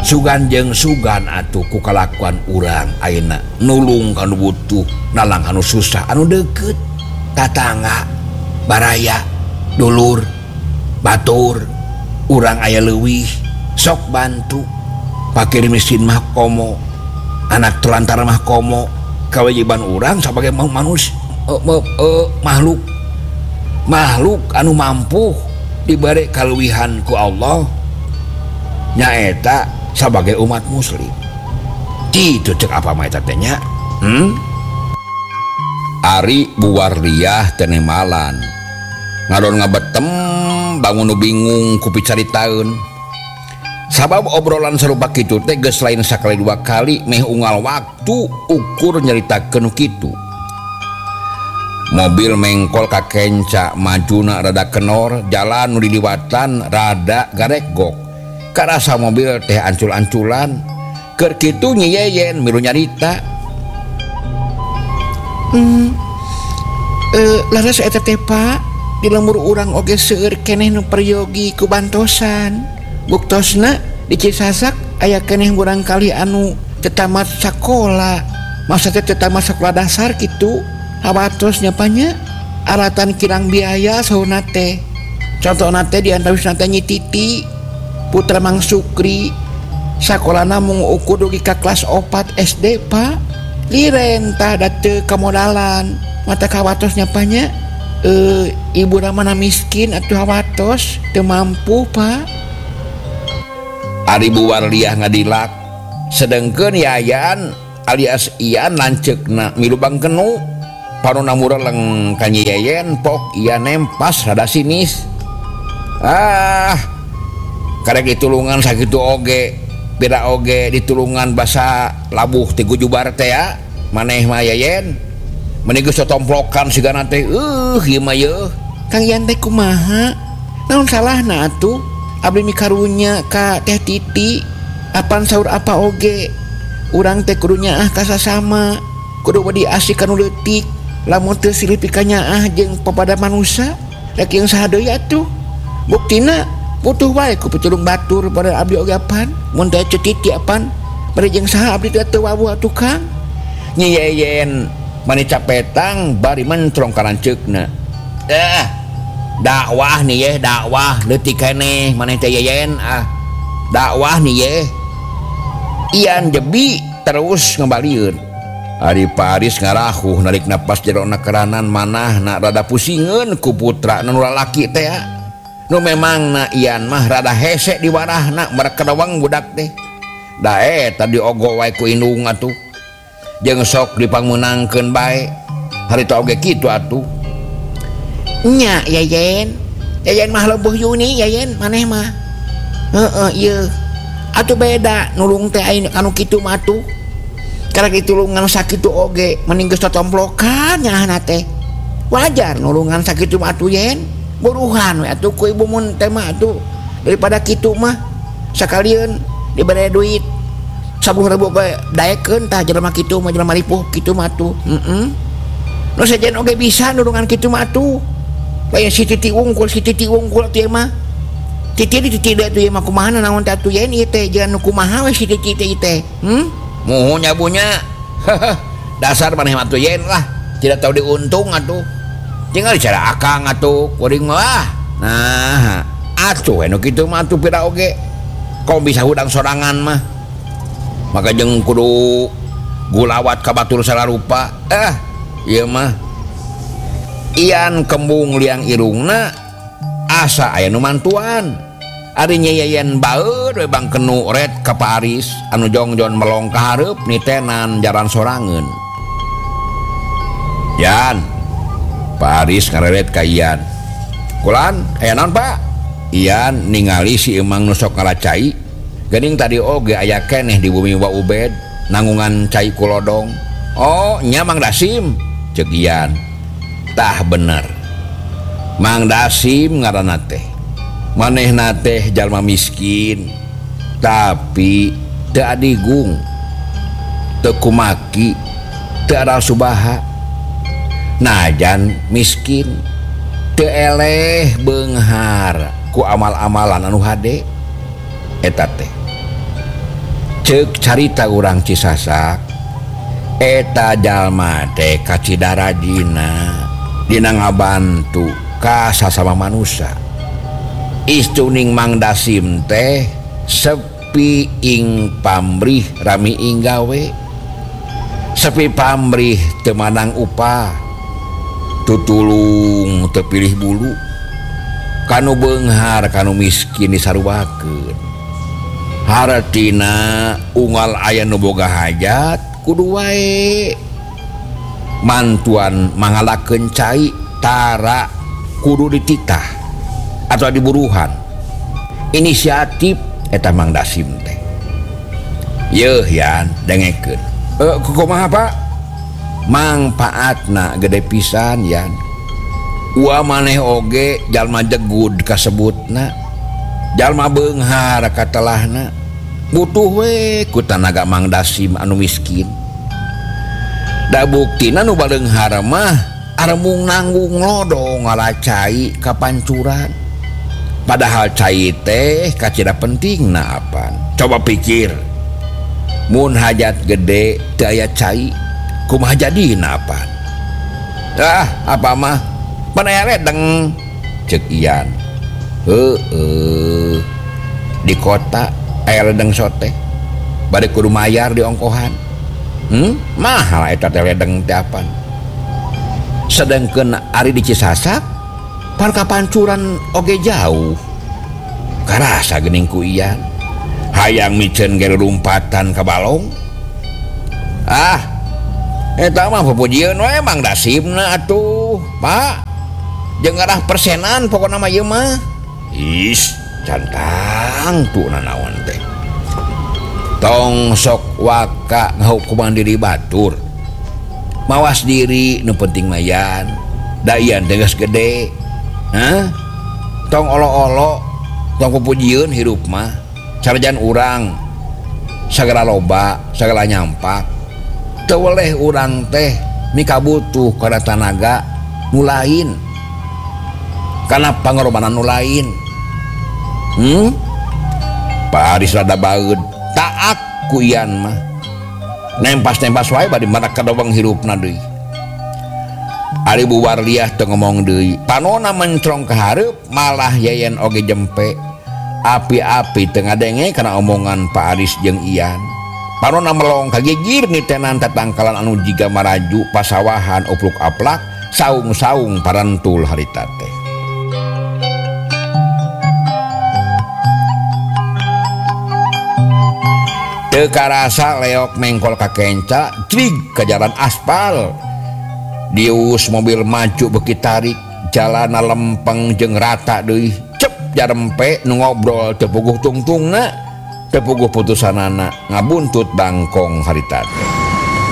Sugan jeung sugan atuh ku kalakuan urang ayeuna nulung kanu butuh nalang anu susah anu deukeut tatangga baraya dulur batur urang aya leuwih sok bantu fakir miskin mah komo anak telantar mah komo kewajiban urang sebagai manusia makhluk anu mampu diberi kaluwihan ku Allah nyaeta sebagai umat muslim. Itu cek apa mah eta teh nya? Ari Buwarliah teu nemalan. Ngadon ngabetem bangun nu bingung ku picaritaeun. Sabab obrolan sarupa kitu teh geus lain sakali dua kali meh unggal waktu ukur nyaritakeun kitu. Mobil mengkol ka kenca majuna rada kenor, jalan nu diliwatan rada garegok. Karasa mobil teh ancul-anculan keur kitu nyeyeyen milu nyarita. Laras eta teh Pak, di lembur urang oge seueur keneh nu peryogi ku bantosan. Buktosna di Cisasak aya keneh urang kali anu teu tamat sakola. Masa teh teu tamat sakola dasar kitu. Hawatos nyapanya alatan kirang biaya sauna teh. Contohna teh di antawisna teh Nyi Titi putra Mang Sukri sakolana mung ukur dugi ka kelas 4 SD Pak. Liren tah da teu kamodalan mata kawatos nyapanya ibu ramana miskin atuh hawatos teu mampu Pak. Ari Buwarliah ngadilak sedengkeun Yayan alias Ian lanceukna milu bangkenu parona mureleng ka Nyi Yeyen pok Ian nempas rada sinis. Karek ditulungan sakitu oge beda oge ditulungan basa labuh ti gujubar teh ya maneh mah Yeyen meni geus tomplokan sigana teh ieu mah yeuh Kang Ian teh kumaha naon salahna atuh abdi mikarunya ka Teh Titi apan saur apa oge urang teh kudu nyaah ka sasama kudu badi asik kanu leutik lamun teu silih pika nyaah jeung papada manusia rek yang saha deui atuh buktina butuh wae ku pitulung batur pada abdi oge apan mun teh Titi apan bari jeung saha abdi teu wawuh atuh Kang. Nyi Yeyen mani capetang bari mentrong ka lanceukna. Dakwah nih ye dakwah leutik keneh maneh teh Yeyen dakwah nih ye. Ian jebi terus ngembalieun. Ari Paris ngarahuh narik napas jerona keranan manahna rada pusingeun ku putra nu lalaki teh ya. Nu memangna Ian mah rada hese di warahna merek kedawang budak teh. Da eta diogo wae ku indung atuh. Jeung sok dipangmenangkeun bae. Harita oge kitu atuh. Nya Yeyen. Yeyen mah leubuh Yuni Yeyen maneh mah. Ieu. Atuh beda nulung teh anu kitu mah atuh. Karek ditulungan sakitu oge mending geus totomplokan nyaahna teh. Wajar nulungan sakitu mah atuh Yen. Buruhan we atuh ku ibu mun teh mah atuh daripada kitu mah sakalian dibere duit 10.000 bae daekeun tah jelema kitu mah jelema ripuh kitu mah atuh. Nu sajen oge bisa nulungan kitu mah atuh. Bae si Titi unggul teh mah. Titi da teh mah kumaha naon teh atuh Yen ieu teh jangan kumaha we si Titi teh. Muhu nyabunya. Dasar maneh mah atuh Yen lah tidak tahu diuntung atuh. Tinggal cara akang atuh kuring mah. Nah, atuh anu kitu mah atuh pira oge. Kau bisa hudang sorangan mah. Maka jeung kudu gulawat ka batur salarupa. Ieu mah Ian kembung liang irungna asa aya nu mantuan. Ari Nyi Yeyen baeud we bangkenu red ka Paris anu jongjon melong ka hareup nitenan jaran sorangeun. Yan Paris ngareret ka Ian. Kulan, aya naon Pak? Ian ningali si emang nu sok ngalacai. Geuning tadi oge aya keneh di bumi Wa Ubed nangungan cai kulodong. Oh, nya Mang Dasim, ceuk Ian. Tah bener. Mang Dasim ngaranna teh. Manehna teh jalma miskin, tapi teu adigung, teu kumaki, teu ada subaha. Najan miskin teu eleh beunghar ku amal-amalan anu hade eta teh. Cek carita urang Cisasak eta jalma teh kacidaradina dina ngabantu ka sasama manusia. Istuning Mang Dasim teh sepi ing pamrih rami ing gawe, sepi pamrih teu manang upah, tutulung teu pilih bulu, kanu beunghar kanu miskin disaruakeun. Haratina unggal aya nu boga hajat kudu wae mantuan mangalakeun cai tara kudu dititah atau diburuhan. Inisiatif eta Mang Dasim teh. Yeuh yan dengekeun. Kumaha Pak? Mangpaatna gede pisan yan. Ua maneh oge jalma jegud kasebutna. Jalma beunghar katelahna butuh we ku tanaga Mang Dasim anu miskin. Da buktina nu baleunghar mah aremung nanggung lodo ngalacai ka pancuran. Padahal cai teh kacida pentingna apaan? Coba pikir. Mun hajat gede teu aya cai, kumaha jadina apaan? Apa mah panaya ledeng ceuk Ian. Di kota aya ledeng sote bade kudu mayar di ongkohan. Mahal eta teh ledeng teh apaan? Sedengkeun ari di Cisasak pan ka pancuran oge jauh. Karasa geuning ku Ian hayang miceun ge rumpatan ka balong. Eta mah pupujieun we Mang Dasimna atuh Pak, jeung ngarah persenan pokona mah ieu mah. Cantang tuh nanaon teh. Tong sok waka ngahukuman diri batur. Mawas diri nu penting mayan. Da ian tegas gede. Tong olo-olo, tong pupujieun hirup mah. Sarajan urang sagala loba, sagala nyampak. Teu weleh urang teh mika butuh kana tanaga nu lain. Kana pangorbanan nu lain. Pak Aris rada baeud taat ku Ian mah nempas-nempas wae bade marak kadoweng hirupna deui. Ari bubar liah teu ngomong deui, panona mencrong ka hareup malah Yeyen oge jempe api-api teu ngadenge kana omongan Pak Aris jeung Ian. Panona melong kagigir nitenan tatangkalan anu jiga maraju pasawahan upluk-aplak saung-saung parantul harita teh. Teu karasa leok mengkol ka kenca crig ka jalan aspal. Dius mobil maju beuki tarik jalana lempeng jeung rata deui. Cep jarempe nu ngobrol teu puguh tungtungna, teu puguh putusanana ngabuntut bangkong harita teh.